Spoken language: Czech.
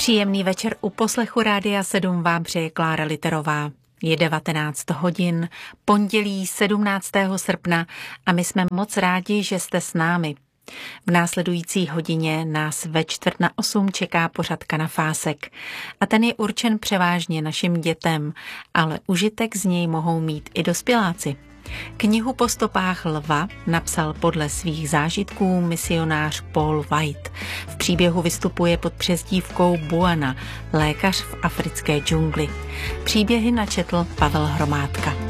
Příjemný večer u poslechu Rádia 7 vám přeje Klára Literová. Je 19 hodin, pondělí 17. srpna a my jsme moc rádi, že jste s námi. V následující hodině nás ve 7:45 čeká pořad Kanafásek a ten je určen převážně našim dětem, ale užitek z něj mohou mít i dospěláci. Knihu Po stopách lva napsal podle svých zážitků misionář Paul White. V příběhu vystupuje pod přezdívkou Buana, lékař v africké džungli. Příběhy načetl Pavel Hromádka.